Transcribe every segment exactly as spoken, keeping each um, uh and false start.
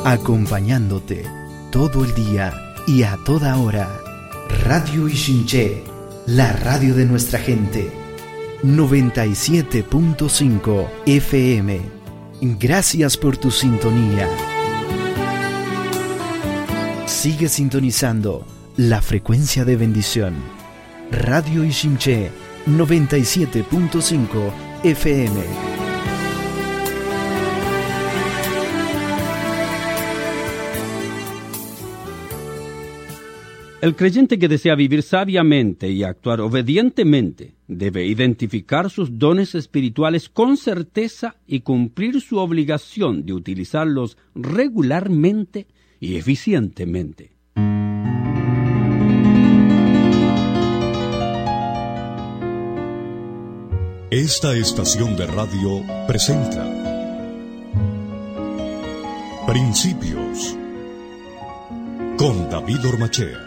acompañándote todo el día y a toda hora. Radio Ixinché, la radio de nuestra gente. noventa y siete punto cinco F M. Gracias por tu sintonía. Sigue sintonizando la frecuencia de bendición. Radio Ixinché, noventa y siete punto cinco F M. El creyente que desea vivir sabiamente y actuar obedientemente debe identificar sus dones espirituales con certeza y cumplir su obligación de utilizarlos regularmente y eficientemente. Esta estación de radio presenta Principios con David Ormachea.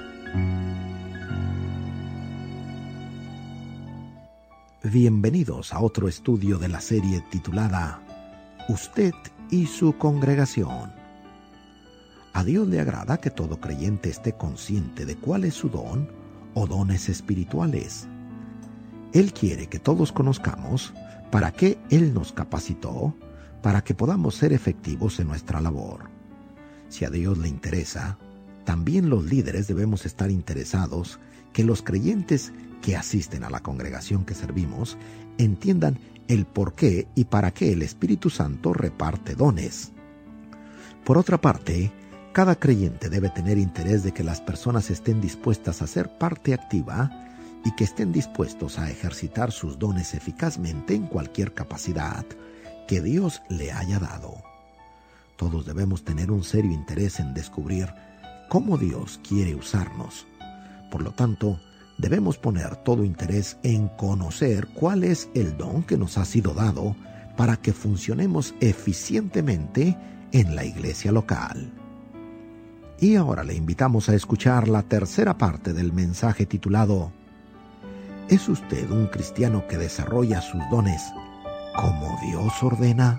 Bienvenidos a otro estudio de la serie titulada Usted y su congregación. A Dios le agrada que todo creyente esté consciente de cuál es su don o dones espirituales. Él quiere que todos conozcamos para qué Él nos capacitó, para que podamos ser efectivos en nuestra labor. Si a Dios le interesa, también los líderes debemos estar interesados que los creyentes que asisten a la congregación que servimos entiendan el por qué y para qué el Espíritu Santo reparte dones. Por otra parte, cada creyente debe tener interés de que las personas estén dispuestas a ser parte activa y que estén dispuestos a ejercitar sus dones eficazmente en cualquier capacidad que Dios le haya dado. Todos debemos tener un serio interés en descubrir cómo Dios quiere usarnos. Por lo tanto, debemos poner todo interés en conocer cuál es el don que nos ha sido dado para que funcionemos eficientemente en la iglesia local. Y ahora le invitamos a escuchar la tercera parte del mensaje titulado ¿Es usted un cristiano que desarrolla sus dones como Dios ordena?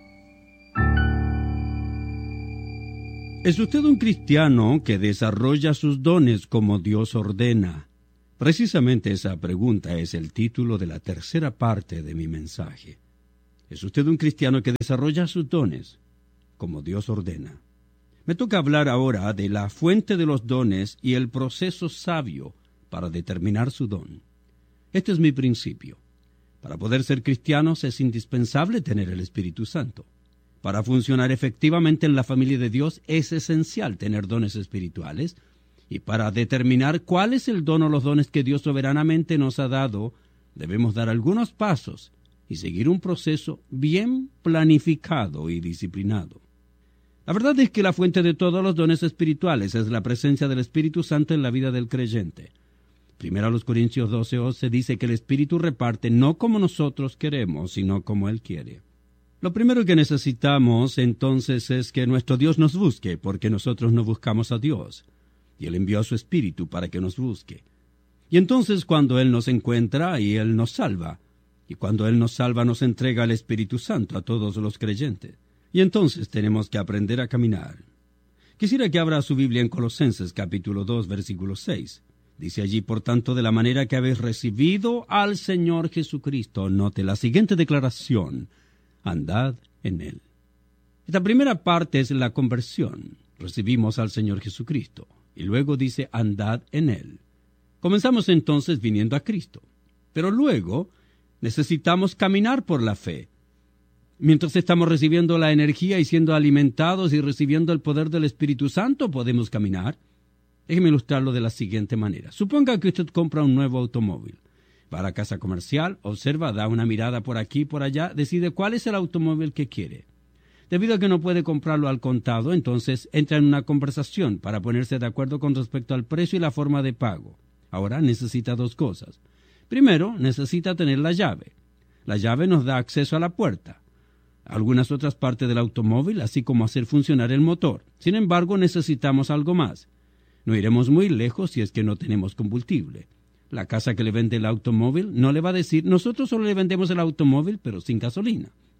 ¿Es usted un cristiano que desarrolla sus dones como Dios ordena? Precisamente esa pregunta es el título de la tercera parte de mi mensaje. ¿Es usted un cristiano que desarrolla sus dones como Dios ordena? Me toca hablar ahora de la fuente de los dones y el proceso sabio para determinar su don. Este es mi principio. Para poder ser cristianos es indispensable tener el Espíritu Santo. Para funcionar efectivamente en la familia de Dios es esencial tener dones espirituales. Y para determinar cuál es el don o los dones que Dios soberanamente nos ha dado, debemos dar algunos pasos y seguir un proceso bien planificado y disciplinado. La verdad es que la fuente de todos los dones espirituales es la presencia del Espíritu Santo en la vida del creyente. Primero a los Corintios doce once dice que el Espíritu reparte no como nosotros queremos, sino como Él quiere. Lo primero que necesitamos entonces es que nuestro Dios nos busque, porque nosotros no buscamos a Dios. Y Él envió a su Espíritu para que nos busque. Y entonces cuando Él nos encuentra, y Él nos salva. Y cuando Él nos salva, nos entrega el Espíritu Santo a todos los creyentes. Y entonces tenemos que aprender a caminar. Quisiera que abra su Biblia en Colosenses capítulo dos, versículo seis. Dice allí, por tanto, de la manera que habéis recibido al Señor Jesucristo, note la siguiente declaración, andad en Él. Esta primera parte es la conversión. Recibimos al Señor Jesucristo. Y luego dice, andad en Él. Comenzamos entonces viniendo a Cristo. Pero luego necesitamos caminar por la fe. Mientras estamos recibiendo la energía y siendo alimentados y recibiendo el poder del Espíritu Santo, podemos caminar. Déjeme ilustrarlo de la siguiente manera. Suponga que usted compra un nuevo automóvil. Va a la casa comercial, observa, da una mirada por aquí y por allá, decide cuál es el automóvil que quiere. Debido a que no puede comprarlo al contado, entonces entra en una conversación para ponerse de acuerdo con respecto al precio y la forma de pago. Ahora necesita dos cosas. Primero, necesita tener la llave. La llave nos da acceso a la puerta, a algunas otras partes del automóvil, así como hacer funcionar el motor. Sin embargo, necesitamos algo más. No iremos muy lejos si es que no tenemos combustible. La casa que le vende el automóvil no le va a decir, nosotros solo le vendemos el automóvil, pero sin gasolina.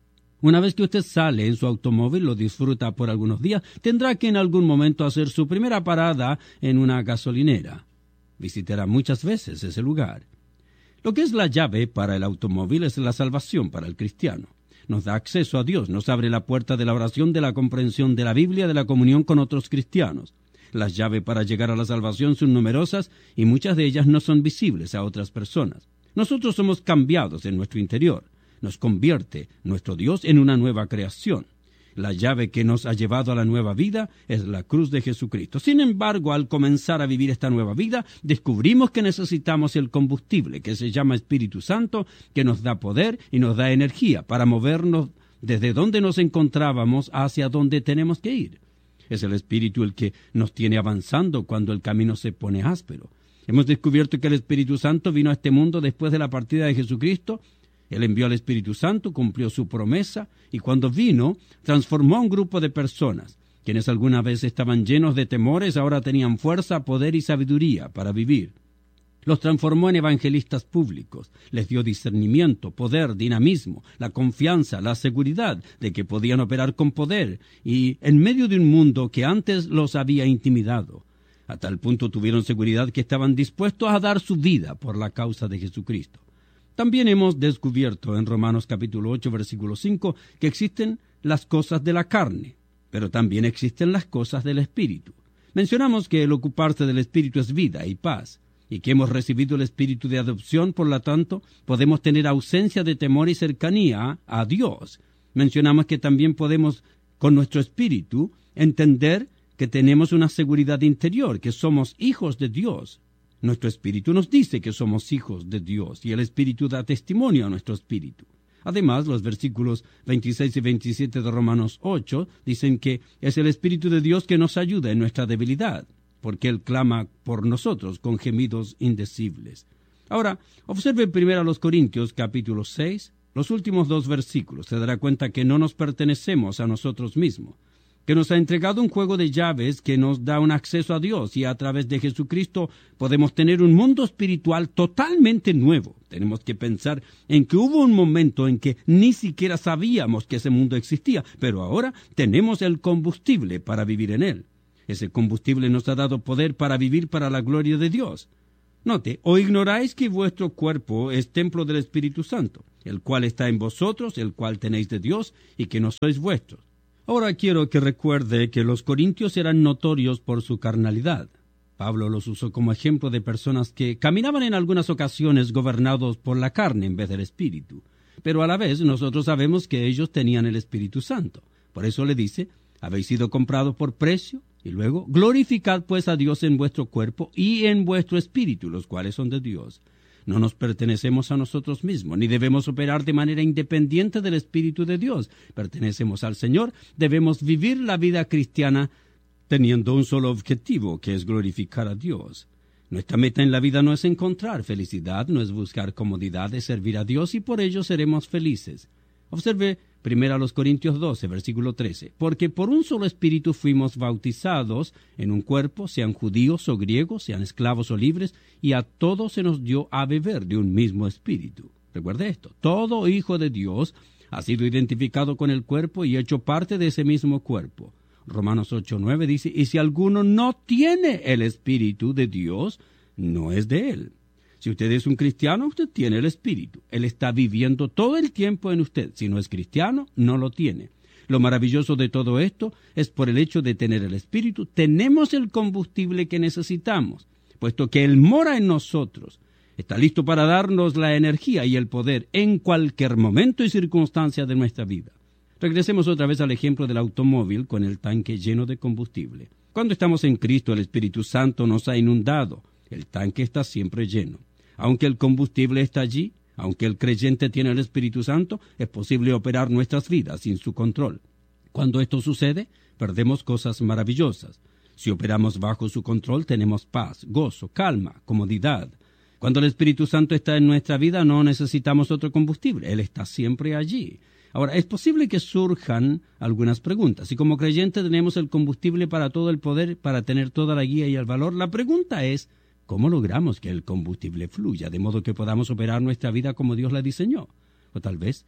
Una vez que usted sale en su automóvil, lo disfruta por algunos días, tendrá que en algún momento hacer su primera parada en una gasolinera. Visitará muchas veces ese lugar. Lo que es la llave para el automóvil es la salvación para el cristiano. Nos da acceso a Dios, nos abre la puerta de la oración, de la comprensión de la Biblia, de la comunión con otros cristianos. Las llaves para llegar a la salvación son numerosas y muchas de ellas no son visibles a otras personas. Nosotros somos cambiados en nuestro interior. Nos convierte nuestro Dios en una nueva creación. La llave que nos ha llevado a la nueva vida es la cruz de Jesucristo. Sin embargo, al comenzar a vivir esta nueva vida, descubrimos que necesitamos el combustible, que se llama Espíritu Santo, que nos da poder y nos da energía para movernos desde donde nos encontrábamos hacia donde tenemos que ir. Es el Espíritu el que nos tiene avanzando cuando el camino se pone áspero. Hemos descubierto que el Espíritu Santo vino a este mundo después de la partida de Jesucristo. Él envió al Espíritu Santo, cumplió su promesa, y cuando vino, transformó a un grupo de personas, quienes alguna vez estaban llenos de temores, ahora tenían fuerza, poder y sabiduría para vivir. Los transformó en evangelistas públicos, les dio discernimiento, poder, dinamismo, la confianza, la seguridad de que podían operar con poder, y en medio de un mundo que antes los había intimidado. A tal punto tuvieron seguridad que estaban dispuestos a dar su vida por la causa de Jesucristo. También hemos descubierto en Romanos capítulo ocho, versículo cinco, que existen las cosas de la carne, pero también existen las cosas del Espíritu. Mencionamos que el ocuparse del Espíritu es vida y paz, y que hemos recibido el Espíritu de adopción, por lo tanto, podemos tener ausencia de temor y cercanía a Dios. Mencionamos que también podemos, con nuestro Espíritu, entender que tenemos una seguridad interior, que somos hijos de Dios. Nuestro espíritu nos dice que somos hijos de Dios, y el Espíritu da testimonio a nuestro espíritu. Además, los versículos veintiséis y veintisiete de Romanos ocho dicen que es el Espíritu de Dios que nos ayuda en nuestra debilidad, porque Él clama por nosotros con gemidos indecibles. Ahora, observe primero a los Corintios capítulo seis, los últimos dos versículos. Se dará cuenta que no nos pertenecemos a nosotros mismos, que nos ha entregado un juego de llaves que nos da un acceso a Dios, y a través de Jesucristo podemos tener un mundo espiritual totalmente nuevo. Tenemos que pensar en que hubo un momento en que ni siquiera sabíamos que ese mundo existía, pero ahora tenemos el combustible para vivir en él. Ese combustible nos ha dado poder para vivir para la gloria de Dios. Note, ¿o ignoráis que vuestro cuerpo es templo del Espíritu Santo, el cual está en vosotros, el cual tenéis de Dios, y que no sois vuestros? Ahora quiero que recuerde que los corintios eran notorios por su carnalidad. Pablo los usó como ejemplo de personas que caminaban en algunas ocasiones gobernados por la carne en vez del Espíritu. Pero a la vez nosotros sabemos que ellos tenían el Espíritu Santo. Por eso le dice, habéis sido comprados por precio, y luego, glorificad pues a Dios en vuestro cuerpo y en vuestro espíritu, los cuales son de Dios. No nos pertenecemos a nosotros mismos, ni debemos operar de manera independiente del Espíritu de Dios. Pertenecemos al Señor, debemos vivir la vida cristiana teniendo un solo objetivo, que es glorificar a Dios. Nuestra meta en la vida no es encontrar felicidad, no es buscar comodidad, es servir a Dios, y por ello seremos felices. Observe primero a los Corintios doce, versículo trece. Porque por un solo espíritu fuimos bautizados en un cuerpo, sean judíos o griegos, sean esclavos o libres, y a todos se nos dio a beber de un mismo espíritu. Recuerde esto, todo hijo de Dios ha sido identificado con el cuerpo y hecho parte de ese mismo cuerpo. Romanos ocho, nueve dice, y si alguno no tiene el Espíritu de Dios, no es de él. Si usted es un cristiano, usted tiene el Espíritu. Él está viviendo todo el tiempo en usted. Si no es cristiano, no lo tiene. Lo maravilloso de todo esto es por el hecho de tener el Espíritu, tenemos el combustible que necesitamos, puesto que Él mora en nosotros. Está listo para darnos la energía y el poder en cualquier momento y circunstancia de nuestra vida. Regresemos otra vez al ejemplo del automóvil con el tanque lleno de combustible. Cuando estamos en Cristo, el Espíritu Santo nos ha inundado. El tanque está siempre lleno. Aunque el combustible está allí, aunque el creyente tiene el Espíritu Santo, es posible operar nuestras vidas sin su control. Cuando esto sucede, perdemos cosas maravillosas. Si operamos bajo su control, tenemos paz, gozo, calma, comodidad. Cuando el Espíritu Santo está en nuestra vida, no necesitamos otro combustible. Él está siempre allí. Ahora, es posible que surjan algunas preguntas. Si como creyente tenemos el combustible para todo el poder, para tener toda la guía y el valor, la pregunta es, ¿cómo logramos que el combustible fluya, de modo que podamos operar nuestra vida como Dios la diseñó? O tal vez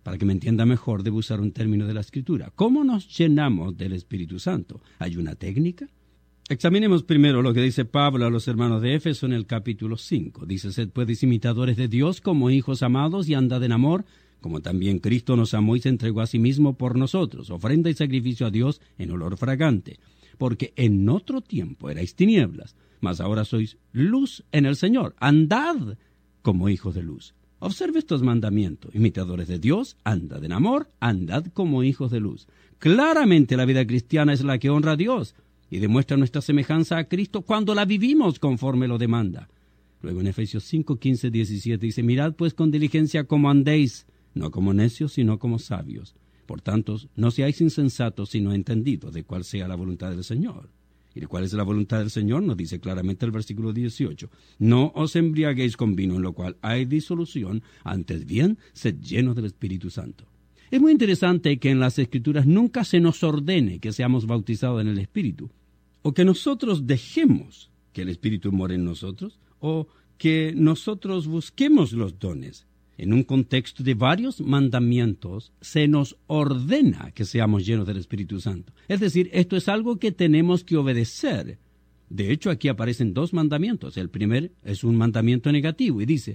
Para que me entienda mejor, debo usar un término de la Escritura. ¿Cómo nos llenamos del Espíritu Santo? ¿Hay una técnica? Examinemos primero lo que dice Pablo a los hermanos de Éfeso en el capítulo cinco. Dice: sed pues imitadores de Dios como hijos amados y andad en amor, como también Cristo nos amó y se entregó a sí mismo por nosotros, ofrenda y sacrificio a Dios en olor fragante. Porque en otro tiempo erais tinieblas, mas ahora sois luz en el Señor. Andad como hijos de luz. Observe estos mandamientos: imitadores de Dios, andad en amor, andad como hijos de luz. Claramente la vida cristiana es la que honra a Dios y demuestra nuestra semejanza a Cristo cuando la vivimos conforme lo demanda. Luego en Efesios cinco, quince, diecisiete dice: mirad pues con diligencia cómo andéis, no como necios, sino como sabios. Por tanto, no seáis insensatos, sino entendidos de cuál sea la voluntad del Señor. ¿Y de cuál es la voluntad del Señor? Nos dice claramente el versículo dieciocho. No os embriaguéis con vino, en lo cual hay disolución, antes bien, sed llenos del Espíritu Santo. Es muy interesante que en las Escrituras nunca se nos ordene que seamos bautizados en el Espíritu, o que nosotros dejemos que el Espíritu more en nosotros, o que nosotros busquemos los dones. En un contexto de varios mandamientos, se nos ordena que seamos llenos del Espíritu Santo. Es decir, esto es algo que tenemos que obedecer. De hecho, aquí aparecen dos mandamientos. El primero es un mandamiento negativo y dice: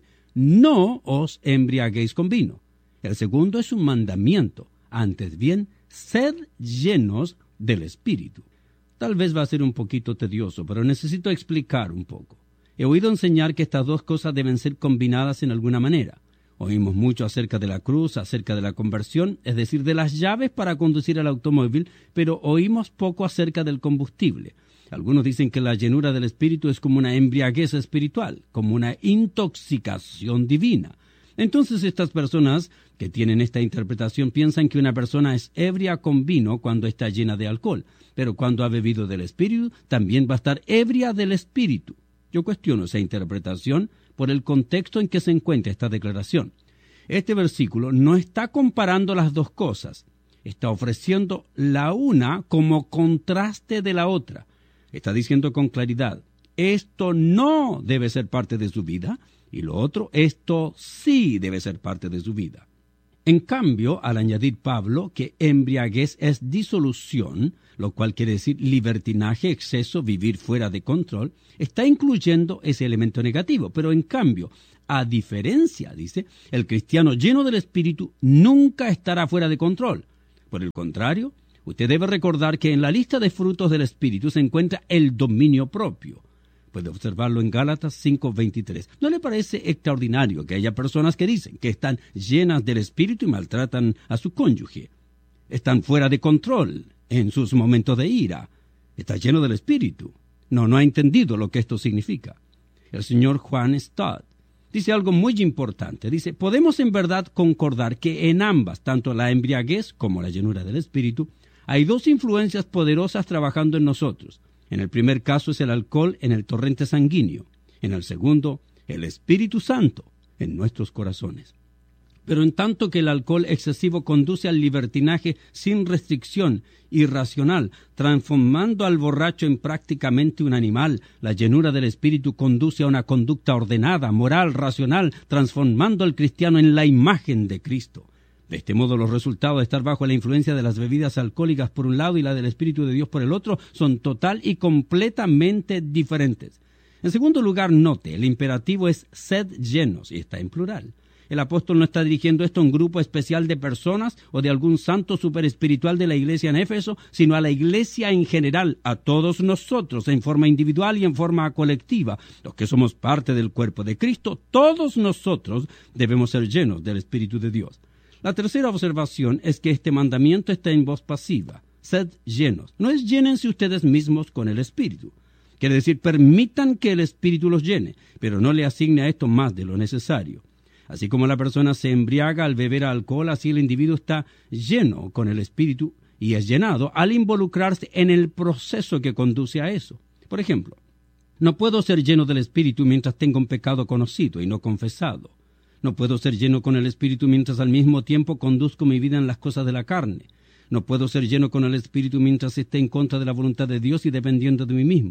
no os embriaguéis con vino. El segundo es un mandamiento: antes bien, sed llenos del Espíritu. Tal vez va a ser un poquito tedioso, pero necesito explicar un poco. He oído enseñar que estas dos cosas deben ser combinadas en alguna manera. Oímos mucho acerca de la cruz, acerca de la conversión, es decir, de las llaves para conducir el automóvil, pero oímos poco acerca del combustible. Algunos dicen que la llenura del Espíritu es como una embriaguez espiritual, como una intoxicación divina. Entonces estas personas que tienen esta interpretación piensan que una persona es ebria con vino cuando está llena de alcohol, pero cuando ha bebido del Espíritu también va a estar ebria del Espíritu. Yo cuestiono esa interpretación por el contexto en que se encuentra esta declaración. Este versículo no está comparando las dos cosas, está ofreciendo la una como contraste de la otra. Está diciendo con claridad: esto no debe ser parte de su vida, y lo otro, esto sí debe ser parte de su vida. En cambio, al añadir Pablo que embriaguez es disolución, lo cual quiere decir libertinaje, exceso, vivir fuera de control, está incluyendo ese elemento negativo. Pero en cambio, a diferencia, dice, el cristiano lleno del Espíritu nunca estará fuera de control. Por el contrario, usted debe recordar que en la lista de frutos del Espíritu se encuentra el dominio propio. Puede observarlo en Gálatas cinco veintitrés. ¿No le parece extraordinario que haya personas que dicen que están llenas del Espíritu y maltratan a su cónyuge? Están fuera de control en sus momentos de ira. Está lleno del Espíritu. No, no ha entendido lo que esto significa. El señor Juan Stott dice algo muy importante. Dice: podemos en verdad concordar que en ambas, tanto la embriaguez como la llenura del Espíritu, hay dos influencias poderosas trabajando en nosotros. En el primer caso es el alcohol en el torrente sanguíneo. En el segundo, el Espíritu Santo en nuestros corazones. Pero en tanto que el alcohol excesivo conduce al libertinaje sin restricción, irracional, transformando al borracho en prácticamente un animal, la llenura del Espíritu conduce a una conducta ordenada, moral, racional, transformando al cristiano en la imagen de Cristo. De este modo, los resultados de estar bajo la influencia de las bebidas alcohólicas por un lado y la del Espíritu de Dios por el otro son total y completamente diferentes. En segundo lugar, note, el imperativo es sed llenos, y está en plural. El apóstol no está dirigiendo esto a un grupo especial de personas o de algún santo superespiritual de la iglesia en Éfeso, sino a la iglesia en general, a todos nosotros, en forma individual y en forma colectiva. Los que somos parte del cuerpo de Cristo, todos nosotros debemos ser llenos del Espíritu de Dios. La tercera observación es que este mandamiento está en voz pasiva. Sed llenos. No es llénense ustedes mismos con el Espíritu. Quiere decir, permitan que el Espíritu los llene, pero no le asigne a esto más de lo necesario. Así como la persona se embriaga al beber alcohol, así el individuo está lleno con el Espíritu y es llenado al involucrarse en el proceso que conduce a eso. Por ejemplo, no puedo ser lleno del Espíritu mientras tengo un pecado conocido y no confesado. No puedo ser lleno con el Espíritu mientras al mismo tiempo conduzco mi vida en las cosas de la carne. No puedo ser lleno con el Espíritu mientras esté en contra de la voluntad de Dios y dependiendo de mí mismo.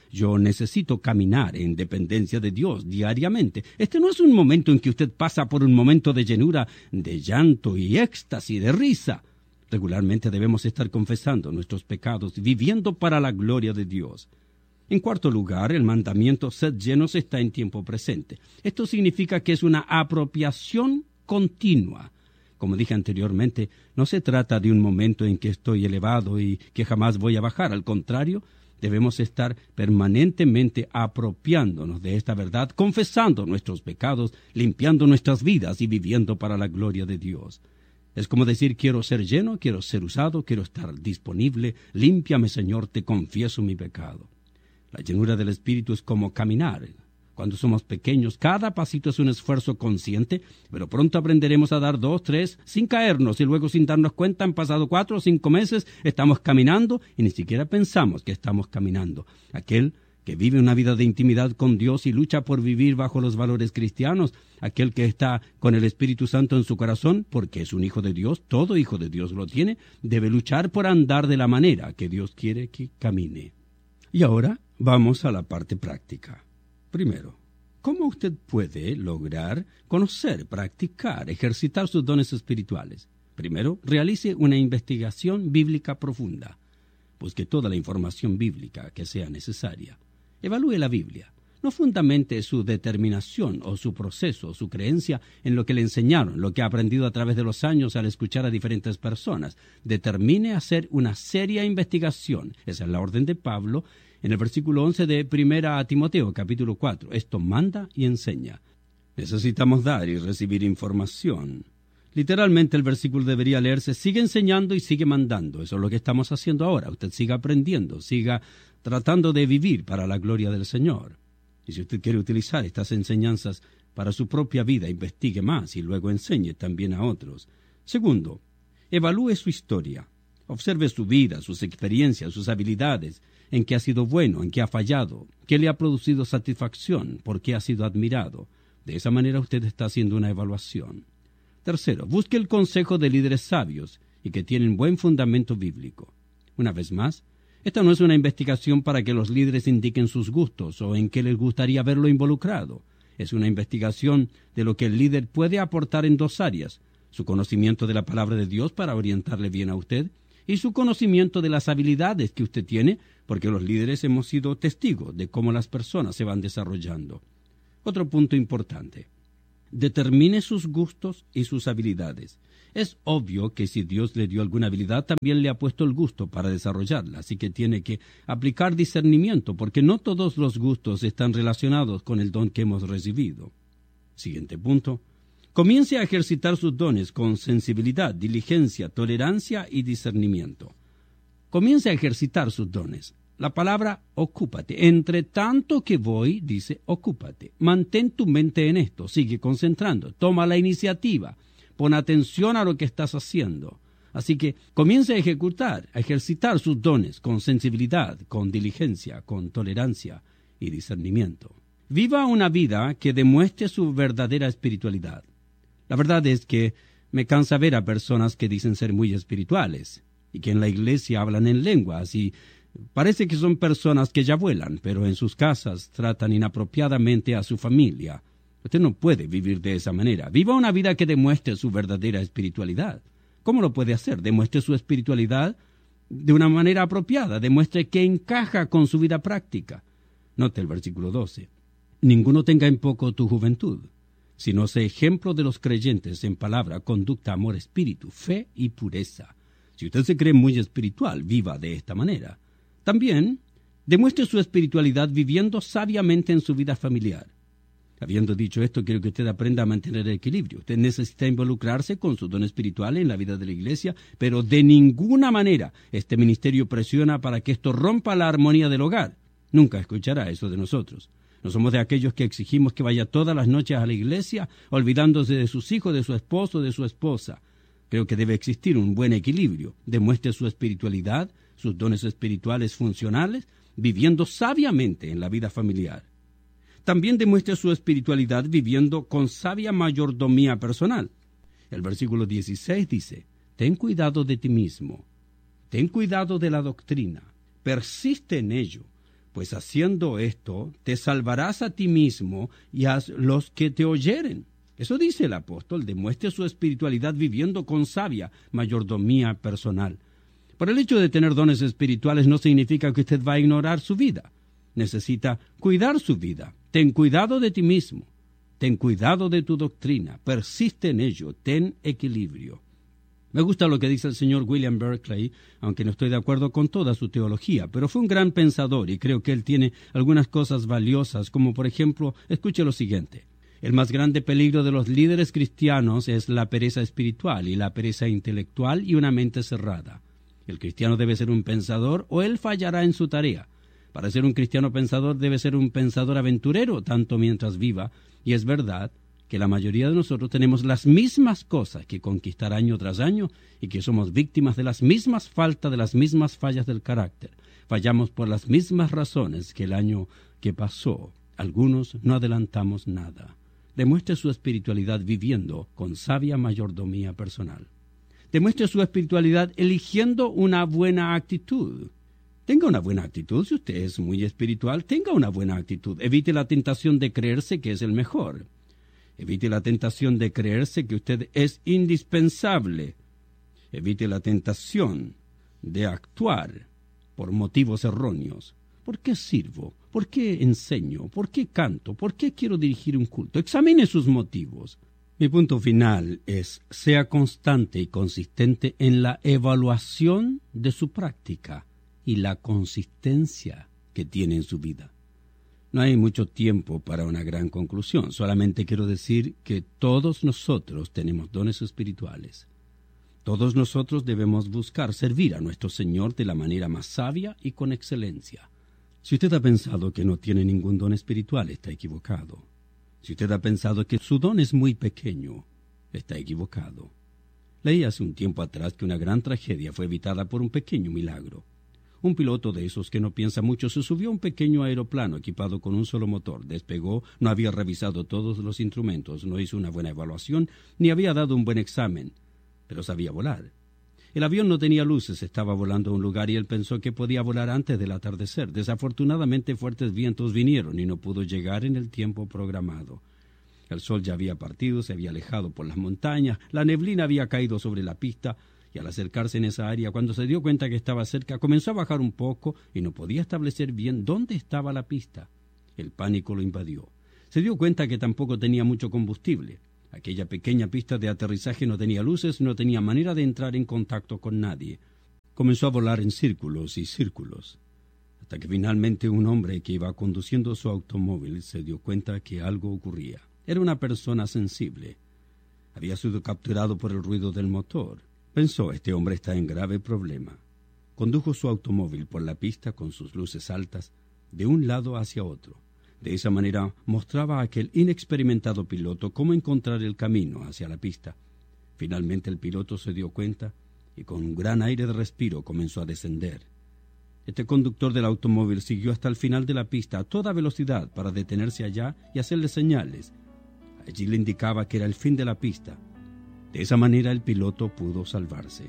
Yo necesito caminar en dependencia de Dios diariamente. Este no es un momento en que usted pasa por un momento de llenura, de llanto y éxtasis, de risa. Regularmente debemos estar confesando nuestros pecados, viviendo para la gloria de Dios. En cuarto lugar, el mandamiento sed llenos está en tiempo presente. Esto significa que es una apropiación continua. Como dije anteriormente, no se trata de un momento en que estoy elevado y que jamás voy a bajar. Al contrario, debemos estar permanentemente apropiándonos de esta verdad, confesando nuestros pecados, limpiando nuestras vidas y viviendo para la gloria de Dios. Es como decir, quiero ser lleno, quiero ser usado, quiero estar disponible. Límpiame, Señor, te confieso mi pecado. La llenura del Espíritu es como caminar. Cuando somos pequeños, cada pasito es un esfuerzo consciente, pero pronto aprenderemos a dar dos, tres, sin caernos, y luego sin darnos cuenta, han pasado cuatro o cinco meses, estamos caminando y ni siquiera pensamos que estamos caminando. Aquel que vive una vida de intimidad con Dios y lucha por vivir bajo los valores cristianos, aquel que está con el Espíritu Santo en su corazón, porque es un hijo de Dios, todo hijo de Dios lo tiene, debe luchar por andar de la manera que Dios quiere que camine. Y ahora vamos a la parte práctica. Primero, ¿cómo usted puede lograr conocer, practicar, ejercitar sus dones espirituales? Primero, realice una investigación bíblica profunda. Busque toda la información bíblica que sea necesaria. Evalúe la Biblia. No fundamente su determinación o su proceso o su creencia en lo que le enseñaron, lo que ha aprendido a través de los años al escuchar a diferentes personas. Determine hacer una seria investigación. Esa es la orden de Pablo en el versículo once de Primera a Timoteo, capítulo cuatro. Esto manda y enseña. Necesitamos dar y recibir información. Literalmente el versículo debería leerse, sigue enseñando y sigue mandando. Eso es lo que estamos haciendo ahora. Usted siga aprendiendo, siga tratando de vivir para la gloria del Señor. Y si usted quiere utilizar estas enseñanzas para su propia vida, investigue más y luego enseñe también a otros. Segundo, evalúe su historia. Observe su vida, sus experiencias, sus habilidades, en qué ha sido bueno, en qué ha fallado, qué le ha producido satisfacción, por qué ha sido admirado. De esa manera usted está haciendo una evaluación. Tercero, busque el consejo de líderes sabios y que tienen buen fundamento bíblico. Una vez más, esta no es una investigación para que los líderes indiquen sus gustos o en qué les gustaría verlo involucrado. Es una investigación de lo que el líder puede aportar en dos áreas: su conocimiento de la palabra de Dios para orientarle bien a usted y su conocimiento de las habilidades que usted tiene, porque los líderes hemos sido testigos de cómo las personas se van desarrollando. Otro punto importante: determine sus gustos y sus habilidades. Es obvio que si Dios le dio alguna habilidad, también le ha puesto el gusto para desarrollarla, así que tiene que aplicar discernimiento, porque no todos los gustos están relacionados con el don que hemos recibido. Siguiente punto: comience a ejercitar sus dones con sensibilidad, diligencia, tolerancia y discernimiento. Comience a ejercitar sus dones. La palabra ocúpate. Entre tanto que voy, dice ocúpate. Mantén tu mente en esto. Sigue concentrando. Toma la iniciativa. Pon atención a lo que estás haciendo. Así que comience a ejecutar, a ejercitar sus dones con sensibilidad, con diligencia, con tolerancia y discernimiento. Viva una vida que demuestre su verdadera espiritualidad. La verdad es que me cansa ver a personas que dicen ser muy espirituales y que en la iglesia hablan en lenguas y parece que son personas que ya vuelan, pero en sus casas tratan inapropiadamente a su familia. Usted no puede vivir de esa manera. Viva una vida que demuestre su verdadera espiritualidad. ¿Cómo lo puede hacer? Demuestre su espiritualidad de una manera apropiada. Demuestre que encaja con su vida práctica. Note el versículo doce. Ninguno tenga en poco tu juventud, sino sé ejemplo de los creyentes en palabra, conducta, amor, espíritu, fe y pureza. Si usted se cree muy espiritual, viva de esta manera. También demuestre su espiritualidad viviendo sabiamente en su vida familiar. Habiendo dicho esto, quiero que usted aprenda a mantener el equilibrio. Usted necesita involucrarse con su don espiritual en la vida de la iglesia, pero de ninguna manera este ministerio presiona para que esto rompa la armonía del hogar. Nunca escuchará eso de nosotros. No somos de aquellos que exigimos que vaya todas las noches a la iglesia, olvidándose de sus hijos, de su esposo, de su esposa. Creo que debe existir un buen equilibrio. Demuestre su espiritualidad, sus dones espirituales funcionales, viviendo sabiamente en la vida familiar. También demuestre su espiritualidad viviendo con sabia mayordomía personal. El versículo dieciséis dice, ten cuidado de ti mismo, ten cuidado de la doctrina, persiste en ello, Pues haciendo esto, te salvarás a ti mismo y a los que te oyeren. Eso dice el apóstol, demuestre su espiritualidad viviendo con sabia mayordomía personal. Por el hecho de tener dones espirituales no significa que usted va a ignorar su vida. Necesita cuidar su vida. Ten cuidado de ti mismo. Ten cuidado de tu doctrina. Persiste en ello. Ten equilibrio. Me gusta lo que dice el señor William Berkeley, aunque no estoy de acuerdo con toda su teología, pero fue un gran pensador y creo que él tiene algunas cosas valiosas, como por ejemplo, escuche lo siguiente. El más grande peligro de los líderes cristianos es la pereza espiritual y la pereza intelectual y una mente cerrada. El cristiano debe ser un pensador o él fallará en su tarea. Para ser un cristiano pensador debe ser un pensador aventurero, tanto mientras viva, y es verdad que la mayoría de nosotros tenemos las mismas cosas que conquistar año tras año y que somos víctimas de las mismas faltas, de las mismas fallas del carácter. Fallamos por las mismas razones que el año que pasó. Algunos no adelantamos nada. Demuestre su espiritualidad viviendo con sabia mayordomía personal. Demuestre su espiritualidad eligiendo una buena actitud. Tenga una buena actitud. Si usted es muy espiritual, tenga una buena actitud. Evite la tentación de creerse que es el mejor. Evite la tentación de creerse que usted es indispensable. Evite la tentación de actuar por motivos erróneos. ¿Por qué sirvo? ¿Por qué enseño? ¿Por qué canto? ¿Por qué quiero dirigir un culto? Examine sus motivos. Mi punto final es, sea constante y consistente en la evaluación de su práctica y la consistencia que tiene en su vida. No hay mucho tiempo para una gran conclusión. Solamente quiero decir que todos nosotros tenemos dones espirituales. Todos nosotros debemos buscar servir a nuestro Señor de la manera más sabia y con excelencia. Si usted ha pensado que no tiene ningún don espiritual, está equivocado. Si usted ha pensado que su don es muy pequeño, está equivocado. Leí hace un tiempo atrás que una gran tragedia fue evitada por un pequeño milagro. Un piloto de esos que no piensa mucho se subió a un pequeño aeroplano equipado con un solo motor, despegó, no había revisado todos los instrumentos, no hizo una buena evaluación, ni había dado un buen examen, pero sabía volar. El avión no tenía luces, estaba volando a un lugar y él pensó que podía volar antes del atardecer. Desafortunadamente fuertes vientos vinieron y no pudo llegar en el tiempo programado. El sol ya había partido, se había alejado por las montañas, la neblina había caído sobre la pista, y al acercarse en esa área, cuando se dio cuenta que estaba cerca, comenzó a bajar un poco y no podía establecer bien dónde estaba la pista. El pánico lo invadió. Se dio cuenta que tampoco tenía mucho combustible. Aquella pequeña pista de aterrizaje no tenía luces, no tenía manera de entrar en contacto con nadie. Comenzó a volar en círculos y círculos, hasta que finalmente un hombre que iba conduciendo su automóvil se dio cuenta que algo ocurría. Era una persona sensible. Había sido capturado por el ruido del motor. Pensó, este hombre está en grave problema. Condujo su automóvil por la pista con sus luces altas, de un lado hacia otro. De esa manera mostraba a aquel inexperimentado piloto cómo encontrar el camino hacia la pista. Finalmente el piloto se dio cuenta y con un gran aire de respiro comenzó a descender. Este conductor del automóvil siguió hasta el final de la pista a toda velocidad para detenerse allá y hacerle señales. Allí le indicaba que era el fin de la pista. De esa manera el piloto pudo salvarse.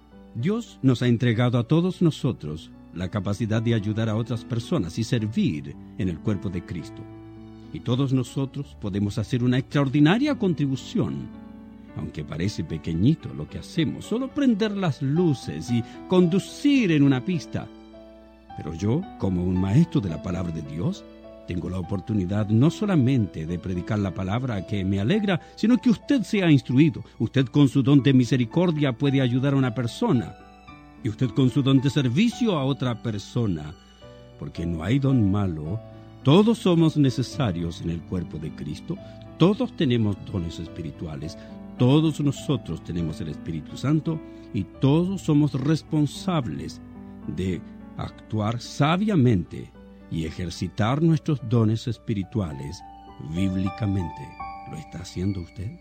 Dios nos ha entregado a todos nosotros la capacidad de ayudar a otras personas y servir en el cuerpo de Cristo. Y todos nosotros podemos hacer una extraordinaria contribución. Aunque parece pequeñito lo que hacemos, solo prender las luces y conducir en una pista. Pero yo, como un maestro de la palabra de Dios, tengo la oportunidad no solamente de predicar la palabra que me alegra, sino que usted sea instruido. Usted con su don de misericordia puede ayudar a una persona. Y usted con su don de servicio a otra persona. Porque no hay don malo. Todos somos necesarios en el cuerpo de Cristo. Todos tenemos dones espirituales. Todos nosotros tenemos el Espíritu Santo. Y todos somos responsables de actuar sabiamente y ejercitar nuestros dones espirituales bíblicamente. ¿Lo está haciendo usted?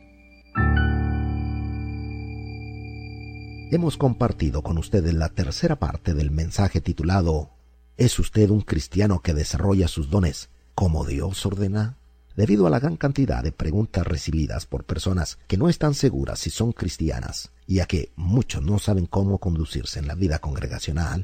Hemos compartido con ustedes la tercera parte del mensaje titulado ¿Es usted un cristiano que desarrolla sus dones como Dios ordena? Debido a la gran cantidad de preguntas recibidas por personas que no están seguras si son cristianas y a que muchos no saben cómo conducirse en la vida congregacional,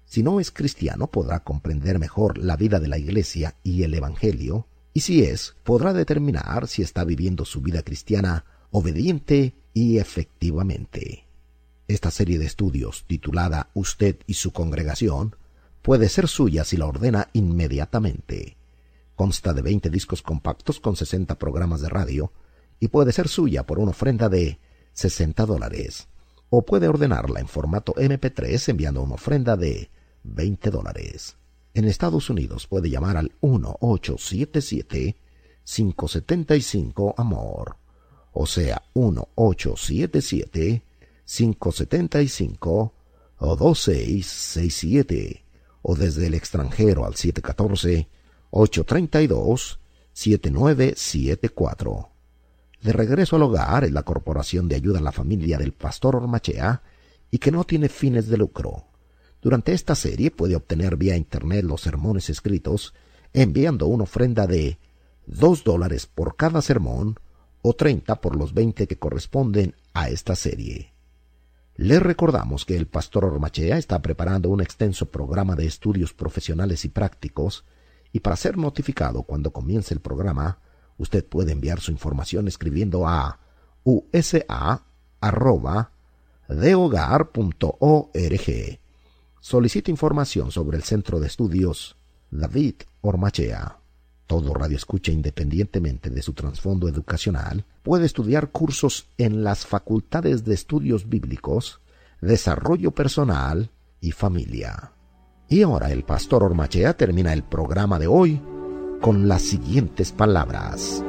Si no es cristiano, podrá comprender mejor la vida de la Iglesia y el Evangelio, y si es, podrá determinar si está viviendo su vida cristiana obediente y efectivamente. Esta serie de estudios, titulada Usted y su congregación, puede ser suya si la ordena inmediatamente. Consta de veinte discos compactos con sesenta programas de radio y puede ser suya por una ofrenda de sesenta dólares. O puede ordenarla en formato eme pe tres enviando una ofrenda de veinte dólares. En Estados Unidos puede llamar al uno ocho siete siete, cinco siete cinco, amor. O sea, uno ocho siete siete, cinco siete cinco, dos seis seis siete. O desde el extranjero al siete uno cuatro, ocho tres dos, siete nueve siete cuatro. De regreso al hogar es la Corporación de Ayuda a la Familia del Pastor Ormachea y que no tiene fines de lucro. Durante esta serie puede obtener vía internet los sermones escritos enviando una ofrenda de dos dólares por cada sermón o treinta por los veinte que corresponden a esta serie. Les recordamos que el Pastor Ormachea está preparando un extenso programa de estudios profesionales y prácticos, y para ser notificado cuando comience el programa, usted puede enviar su información escribiendo a u s a arroba de hogar punto org. Solicite información sobre el Centro de Estudios David Ormachea. Todo radioescucha, independientemente de su trasfondo educacional, puede estudiar cursos en las facultades de estudios bíblicos, desarrollo personal y familia. Y ahora el Pastor Ormachea termina el programa de hoy con las siguientes palabras.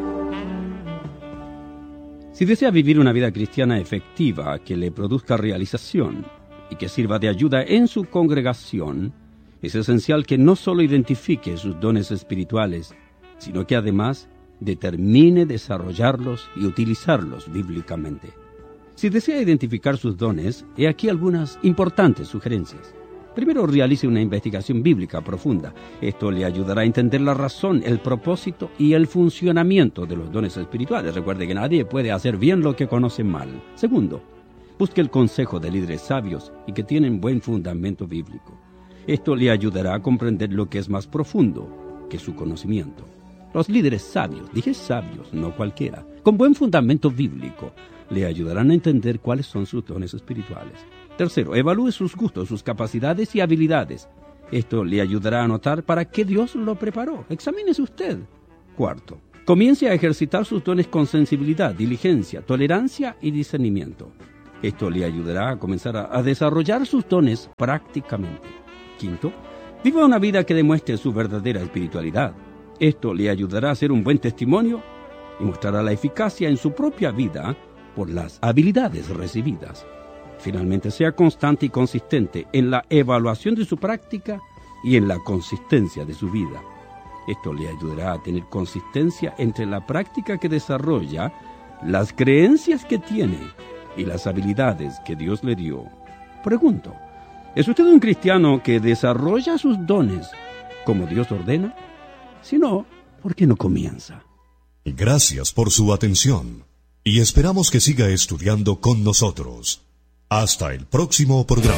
Si desea vivir una vida cristiana efectiva que le produzca realización y que sirva de ayuda en su congregación, es esencial que no solo identifique sus dones espirituales, sino que además determine desarrollarlos y utilizarlos bíblicamente. Si desea identificar sus dones, he aquí algunas importantes sugerencias. Primero, realice una investigación bíblica profunda. Esto le ayudará a entender la razón, el propósito y el funcionamiento de los dones espirituales. Recuerde que nadie puede hacer bien lo que conoce mal. Segundo, busque el consejo de líderes sabios y que tienen buen fundamento bíblico. Esto le ayudará a comprender lo que es más profundo que su conocimiento. Los líderes sabios, dije sabios, no cualquiera, con buen fundamento bíblico, le ayudarán a entender cuáles son sus dones espirituales. Tercero, evalúe sus gustos, sus capacidades y habilidades. Esto le ayudará a notar para qué Dios lo preparó. Examínese usted. Cuarto, comience a ejercitar sus dones con sensibilidad, diligencia, tolerancia y discernimiento. Esto le ayudará a comenzar a, a desarrollar sus dones prácticamente. Quinto, viva una vida que demuestre su verdadera espiritualidad. Esto le ayudará a ser un buen testimonio y mostrará la eficacia en su propia vida por las habilidades recibidas. Finalmente, sea constante y consistente en la evaluación de su práctica y en la consistencia de su vida. Esto le ayudará a tener consistencia entre la práctica que desarrolla, las creencias que tiene y las habilidades que Dios le dio. Pregunto, ¿es usted un cristiano que desarrolla sus dones como Dios ordena? Si no, ¿por qué no comienza? Gracias por su atención y esperamos que siga estudiando con nosotros. Hasta el próximo programa.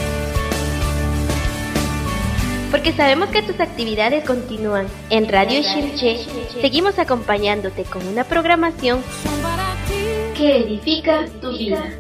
Porque sabemos que tus actividades continúan en Radio Shinche, seguimos acompañándote con una programación que edifica tu vida.